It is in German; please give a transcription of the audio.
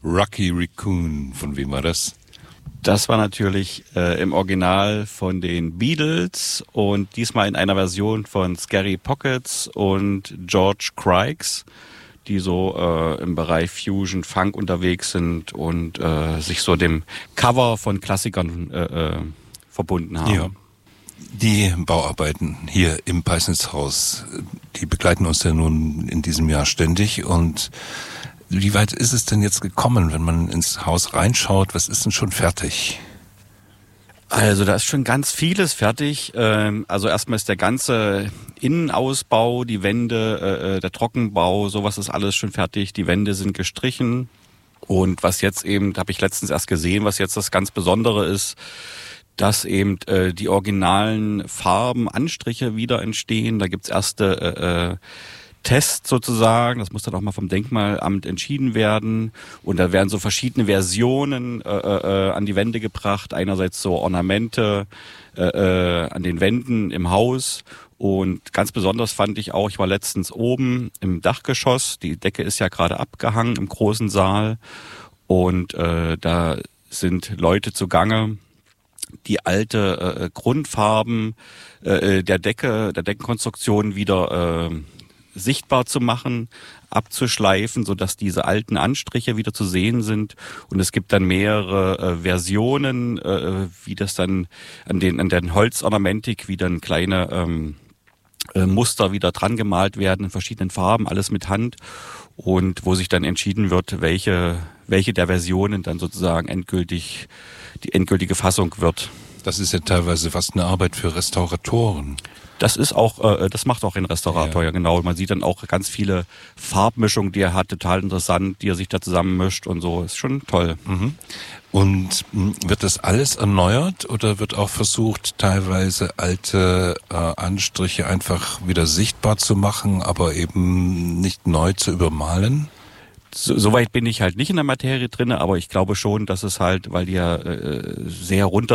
Rocky Raccoon, von wem war das? Das war natürlich im Original von den Beatles und diesmal in einer Version von Scary Pockets und George Craigs, die so im Bereich Fusion Funk unterwegs sind und sich so dem Cover von Klassikern verbunden haben. Ja. Die Bauarbeiten hier im Peißnitzhaus, die begleiten uns ja nun in diesem Jahr ständig. Und wie weit ist es denn jetzt gekommen, wenn man ins Haus reinschaut? Was ist denn schon fertig? Also da ist schon ganz vieles fertig. Also erstmal ist der ganze Innenausbau, die Wände, der Trockenbau, sowas ist alles schon fertig. Die Wände sind gestrichen. Und was jetzt eben, habe ich letztens erst gesehen, was jetzt das ganz Besondere ist, dass eben die originalen Farben, Anstriche wieder entstehen. Da gibt's erste Tests sozusagen. Das muss dann auch mal vom Denkmalamt entschieden werden. Und da werden so verschiedene Versionen an die Wände gebracht. Einerseits so Ornamente an den Wänden im Haus. Und ganz besonders fand ich auch, ich war letztens oben im Dachgeschoss. Die Decke ist ja gerade abgehangen im großen Saal. Und da sind Leute zugange, die alte Grundfarben der Deckenkonstruktion wieder sichtbar zu machen, abzuschleifen, so dass diese alten Anstriche wieder zu sehen sind. Und es gibt dann mehrere Versionen, wie das dann an den Holzornamentik wie dann kleine Muster wieder dran gemalt werden in verschiedenen Farben, alles mit Hand. Und wo sich dann entschieden wird, welche der Versionen dann sozusagen die endgültige Fassung wird. Das ist ja teilweise fast eine Arbeit für Restauratoren. Das ist auch, das macht auch ein Restaurator, ja genau. Man sieht dann auch ganz viele Farbmischungen, die er hat, total interessant, die er sich da zusammenmischt und so. Ist schon toll. Mhm. Und wird das alles erneuert oder wird auch versucht, teilweise alte Anstriche einfach wieder sichtbar zu machen, aber eben nicht neu zu übermalen? Soweit bin ich halt nicht in der Materie drinne, aber ich glaube schon, dass es halt, weil die ja sehr runter